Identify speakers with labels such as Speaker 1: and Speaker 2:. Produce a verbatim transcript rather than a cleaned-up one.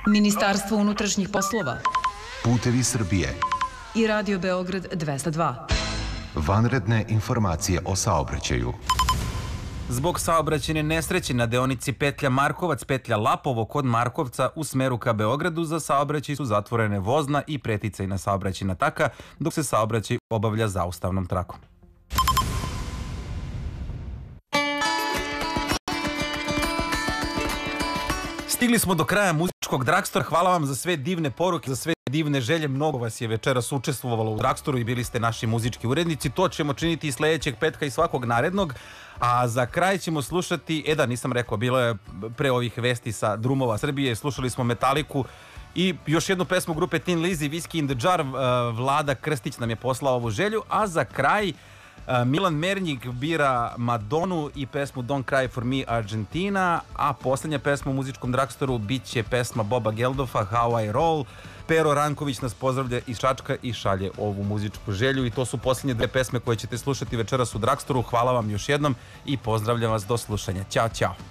Speaker 1: Ministarstvo unutrašnjih poslova,
Speaker 2: Putevi Srbije
Speaker 1: i Radio Beograd dvesta dva.
Speaker 2: Vanredne informacije o saobraćaju.
Speaker 3: Zbog saobraćajne nesreće na deonici petlja Markovac, petlja Lapovo kod Markovca u smeru ka Beogradu za saobraćaj su zatvorene vozna i preticajna saobraćajna traka, dok se saobraćaj obavlja zaustavnom trakom. Stigli smo do kraja muzičkog Dragstora. Hvala vam za sve divne poruke, za sve divne želje. Mnogo vas je večeras učestvovalo u Dragstoru i bili ste naši muzički urednici. To ćemo činiti i sledećeg petka i svakog narednog. A za kraj ćemo slušati, e da, nisam rekao, bilo je pre ovih vesti sa drumova Srbije, slušali smo Metaliku i još jednu pesmu grupe Tin Lizzy, Whiskey in the Jar. Vlada Krstić nam je poslao ovu želju. A za kraj Milan Mernjik bira Madonu i pesmu Don't Cry for Me Argentina, a poslednja pesma u muzičkom Dragstoru bit će pesma Boba Geldofa How I Roll. Pero Ranković nas pozdravlja iz Čačka i šalje ovu muzičku želju i to su poslednje dve pesme koje ćete slušati večeras u Dragstoru. Hvala vam još jednom i pozdravljam vas do slušanja. Ćao, ćao.